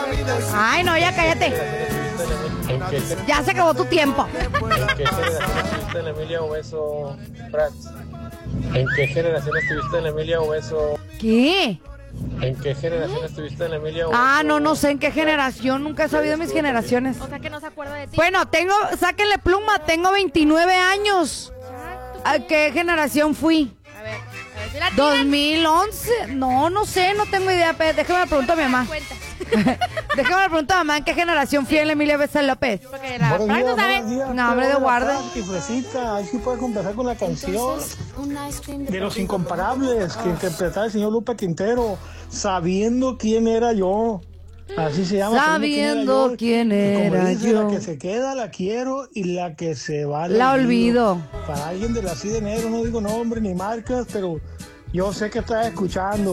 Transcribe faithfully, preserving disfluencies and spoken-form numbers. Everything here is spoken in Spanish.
Ay, no, ya cállate. Ya se acabó tu tiempo. ¿En qué generación estuviste en Emilia Obeso, Prats? ¿En qué generación estuviste en Emilia Obeso? ¿Qué? ¿En qué generación estuviste en Emilia Obeso? Ah, no, no sé en qué generación. Nunca he sabido mis generaciones. O sea que no se acuerda de ti. Bueno, tengo, sáquenle pluma, tengo veintinueve años. ¿A qué generación fui? A ver, a ver si la ¿dos tiran. mil once? No, no sé, no tengo idea. Pero déjame le pregunto a mi mamá. Cuenta. Déjame le pregunto a mamá en qué generación fui en Emilia Besa López. Porque la Buenos Fran días, no sabe. buenos días. No, hombre, de guarde. Fresita, ahí sí puedes conversar con la canción de Los Incomparables que interpretaba el señor Lupe Quintero, sabiendo quién era yo. Así se llama. Sabiendo quién era Y como dice, yo. La que se queda la quiero y la que se va La olvido. Para alguien de la así de negro no digo nombre ni marcas, pero yo sé que estás escuchando.